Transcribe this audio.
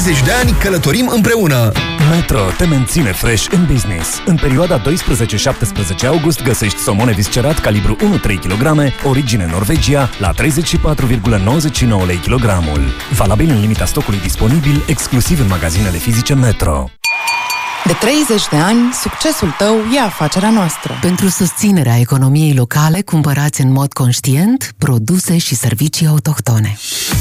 30 de ani călătorim împreună. Metro te menține fresh în business. În perioada 12-17 august găsești somone viscerat calibru 1-3 kg, origine Norvegia, la 34,99 lei kilogramul. Valabil în limita stocului disponibil, exclusiv în magazinele fizice Metro. De 30 de ani, succesul tău e afacerea noastră. Pentru susținerea economiei locale, cumpărați în mod conștient produse și servicii autohtone.